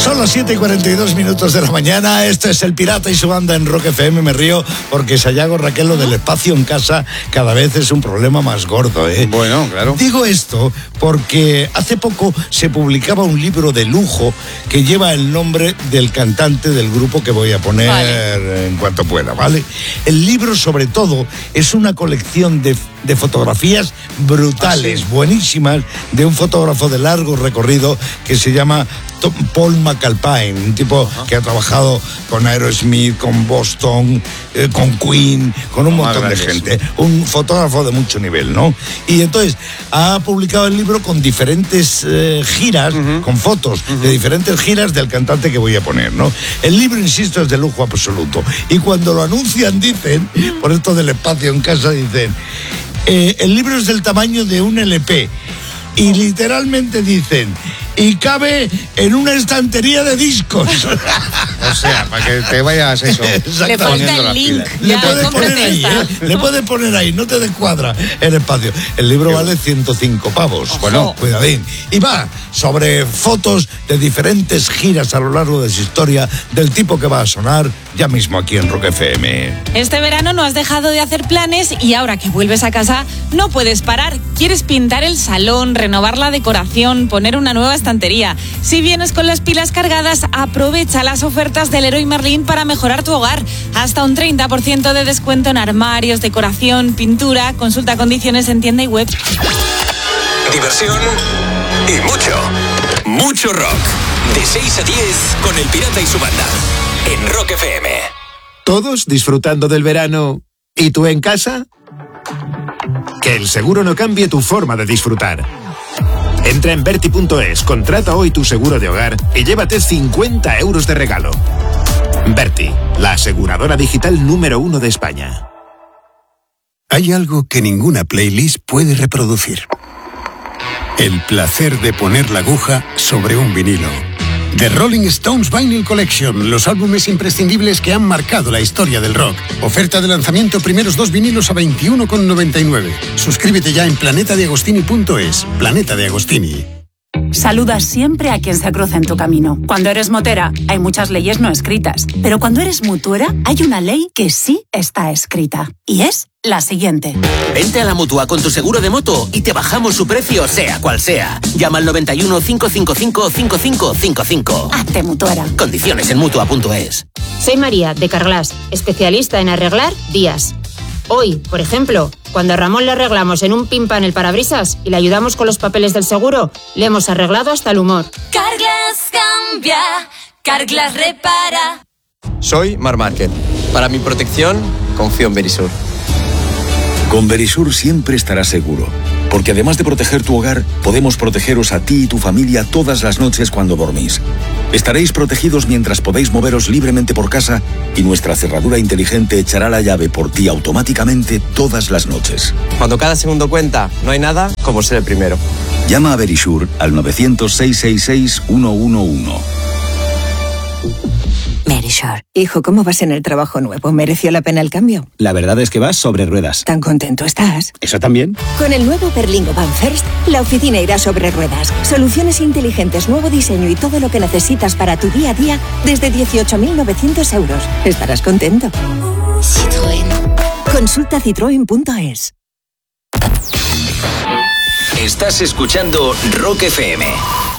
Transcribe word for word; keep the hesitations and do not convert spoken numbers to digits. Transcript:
Son las siete y cuarenta y dos minutos de la mañana. Este es El Pirata y su banda en Rock F M. Me río porque Sayago, Raquel, lo del espacio en casa cada vez es un problema más gordo, ¿eh? Bueno, claro. Digo esto porque hace poco se publicaba un libro de lujo que lleva el nombre del cantante del grupo que voy a poner vale. en cuanto pueda, ¿vale? El libro, sobre todo, es una colección de, de fotografías brutales, ¿Ah, sí? buenísimas, de un fotógrafo de largo recorrido que se llama Paul McAlpine, un tipo uh-huh. que ha trabajado con Aerosmith, con Boston, eh, con Queen, con un montón de gente. Un fotógrafo de mucho nivel, ¿no? Y entonces ha publicado el libro con diferentes eh, giras, uh-huh. con fotos uh-huh. de diferentes giras del cantante que voy a poner, ¿no? El libro, insisto, es de lujo absoluto. Y cuando lo anuncian, dicen, por esto del espacio en casa, dicen, eh, el libro es del tamaño de un L P. Y literalmente dicen, y cabe en una estantería de discos. O sea, para que te vayas eso. Le falta el link. Le puedes poner ahí, ¿eh? Le puedes poner ahí, no te descuadra el espacio. El libro ¿Qué? Vale ciento cinco pavos. Ojo. Bueno, cuidadín. Y va sobre fotos de diferentes giras a lo largo de su historia, del tipo que va a sonar ya mismo aquí en Rock F M. Este verano no has dejado de hacer planes y ahora que vuelves a casa no puedes parar. ¿Quieres pintar el salón, renovar la decoración, poner una nueva estantería? Si vienes con las pilas cargadas, aprovecha las ofertas del Leroy Merlin para mejorar tu hogar. Hasta un treinta por ciento de descuento en armarios, decoración, pintura. Consulta condiciones en tienda y web. Diversión y mucho, mucho rock. De seis a diez con El Pirata y su banda en Rock F M. Todos disfrutando del verano. ¿Y tú en casa? Que el seguro no cambie tu forma de disfrutar. Entra en Berti punto es, contrata hoy tu seguro de hogar y llévate cincuenta euros de regalo. Berti, la aseguradora digital número uno de España. Hay algo que ninguna playlist puede reproducir. El placer de poner la aguja sobre un vinilo. The Rolling Stones Vinyl Collection, los álbumes imprescindibles que han marcado la historia del rock. Oferta de lanzamiento, primeros dos vinilos a veintiuno con noventa y nueve. Suscríbete ya en planeta de agostini punto es. Planeta de Agostini. Saluda siempre a quien se cruza en tu camino. Cuando eres motera, hay muchas leyes no escritas. Pero cuando eres mutuera, hay una ley que sí está escrita. Y es la siguiente. Vente a la Mutua con tu seguro de moto y te bajamos su precio, sea cual sea. Llama al noventa y uno, cinco cinco cinco, cinco cinco cinco cinco. Hazte mutuera. Condiciones en mutua punto es. Soy María, de Carglass, especialista en arreglar días. Hoy, por ejemplo, cuando a Ramón le arreglamos en un pimpan el parabrisas y le ayudamos con los papeles del seguro, le hemos arreglado hasta el humor. Carglass cambia, Carglass repara. Soy Mar Márquez. Para mi protección, confío en Verisur. Con Verisur siempre estarás seguro, porque además de proteger tu hogar, podemos protegeros a ti y tu familia todas las noches cuando dormís. Estaréis protegidos mientras podéis moveros libremente por casa y nuestra cerradura inteligente echará la llave por ti automáticamente todas las noches. Cuando cada segundo cuenta, no hay nada como ser el primero. Llama a Verisur al novecientos, seiscientos sesenta y seis, ciento once. Verisur. Hijo, ¿cómo vas en el trabajo nuevo? ¿Mereció la pena el cambio? La verdad es que vas sobre ruedas. ¿Tan contento estás? ¿Eso también? Con el nuevo Berlingo Van First, la oficina irá sobre ruedas. Soluciones inteligentes, nuevo diseño y todo lo que necesitas para tu día a día desde dieciocho mil novecientos euros. Estarás contento. Citroën. Consulta citroen punto es. Estás escuchando Rock F M.